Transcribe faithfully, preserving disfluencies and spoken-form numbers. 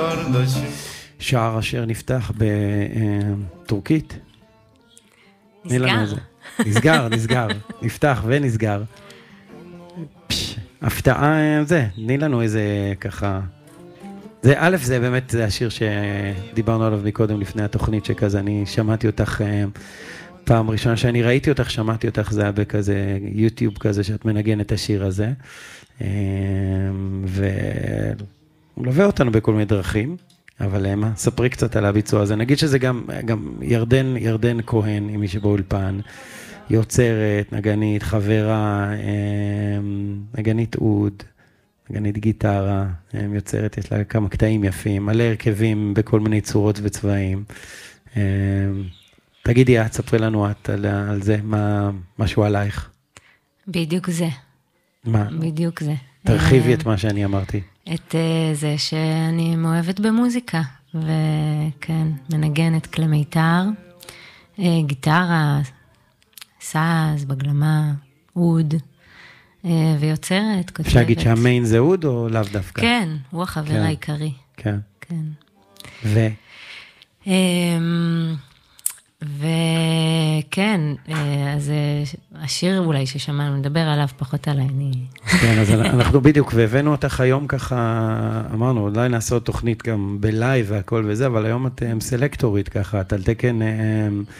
שער אשר נפתח בטורקית. נסגר. נסגר, נסגר. נפתח ונסגר. הפתעה זה, תני לנו איזה ככה... זה, א', זה באמת, זה השיר שדיברנו עליו מקודם לפני התוכנית, שכזה אני שמעתי אותך פעם ראשונה שאני ראיתי אותך, שמעתי אותך, זה היה בכזה יוטיוב כזה שאת מנגן את השיר הזה. והוא לווה אותנו בכל מיני דרכים, אבל מה, ספרי קצת על הביצוע הזה. נגיד שזה גם, גם ירדן, ירדן כהן, עם מי שבאולפן, יוצרת, נגנית, חברה, נגנית אוד, נגנית גיטרה, יוצרת, יש לה כמה קטעים יפים, מלא הרכבים בכל מיני צורות וצבעים. תגידי, את ספרי לנו את על, על זה, מה, משהו עלייך. בדיוק זה. מה? בדיוק זה. תרחיבי את מה שאני אמרתי. את זה שאני מאוהבת במוזיקה, וכן, מנגנת כלי מיתר, גיטרה, סאז, בגלמה, אוד, ויוצרת, כותבת. אפשר להגיד שהמיין זה אוד או לאו דווקא? כן, הוא החבר העיקרי. כן. כן. ו? וכן, אז השיר אולי ששמענו, נדבר עליו פחות עליי, אני... כן, אז אנחנו בדיוק, והבאנו אותך היום ככה, אמרנו, אולי נעשה עוד תוכנית גם בלייב והכל וזה, אבל היום את סלקטורית ככה, את על תקן